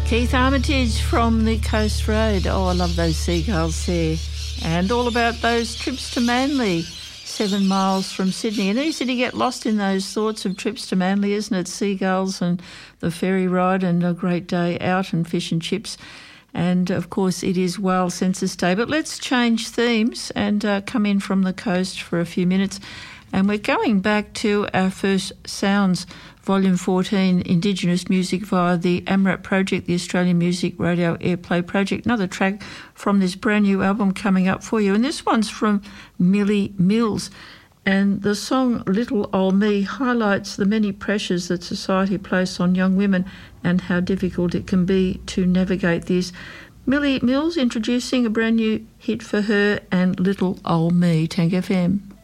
Keith Armitage from the Coast Road. Oh, I love those seagulls there. And all about those trips to Manly, 7 miles from Sydney. And easy to get lost in those thoughts of trips to Manly, isn't it? Seagulls and the ferry ride and a great day out and fish and chips. And, of course, it is Whale Census Day. But let's change themes and come in from the coast for a few minutes. And we're going back to our first Sounds, Volume 14, Indigenous Music via the AMRAP project, the Australian Music Radio Airplay project. Another track from this brand new album coming up for you. And this one's from Millie Mills. And the song Little Old Me highlights the many pressures that society places on young women and how difficult it can be to navigate this. Millie Mills introducing a brand new hit for her and Little Old Me, Tank FM.